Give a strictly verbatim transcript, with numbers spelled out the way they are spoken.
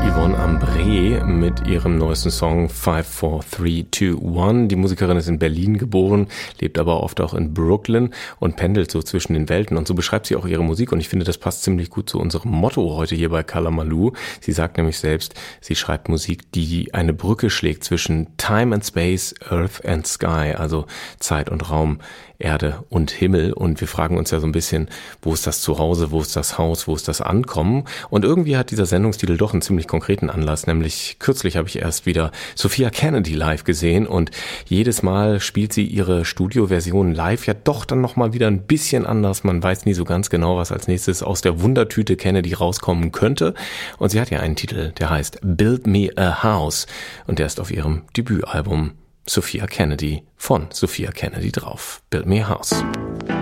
Yvonne Ambré mit ihrem neuesten Song five four three two one. Die Musikerin ist in Berlin geboren, lebt aber oft auch in Brooklyn und pendelt so zwischen den Welten. Und so beschreibt sie auch ihre Musik. Und ich finde, das passt ziemlich gut zu unserem Motto heute hier bei Kalamaloo. Sie sagt nämlich selbst, sie schreibt Musik, die eine Brücke schlägt zwischen Time and Space, Earth and Sky, also Zeit und Raum, Erde und Himmel. Und wir fragen uns ja so ein bisschen, wo ist das Zuhause, wo ist das Haus, wo ist das Ankommen? Und irgendwie hat dieser Sendungstitel doch einen ziemlich konkreten Anlass, nämlich kürzlich habe ich erst wieder Sophia Kennedy live gesehen und jedes Mal spielt sie ihre Studioversion live ja doch dann nochmal wieder ein bisschen anders. Man weiß nie so ganz genau, was als nächstes aus der Wundertüte Kennedy rauskommen könnte. Und sie hat ja einen Titel, der heißt Build Me a House und der ist auf ihrem Debütalbum Sophia Kennedy von Sophia Kennedy drauf. Build Me a House.